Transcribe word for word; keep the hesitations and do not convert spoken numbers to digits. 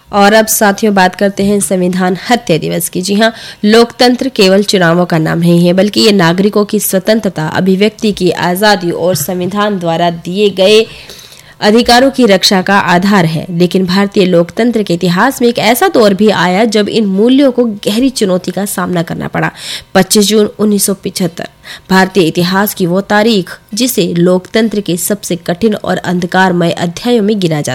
और अब साथियों बात करते हैं संविधान हत्या दिवस की। जी हाँ, लोकतंत्र केवल चुनावों का नाम नहीं है, बल्कि ये नागरिकों की स्वतंत्रता, अभिव्यक्ति की आजादी और संविधान द्वारा दिए गए अधिकारों की रक्षा का आधार है। लेकिन भारतीय लोकतंत्र के इतिहास में एक ऐसा दौर भी आया जब इन मूल्यों को गहरी चुनौती का सामना करना पड़ा। पच्चीस जून उन्नीस सौ पिछहत्तर भारतीय इतिहास की वो तारीख जिसे लोकतंत्र के सबसे कठिन और अंधकारमय अध्यायों में गिना जाता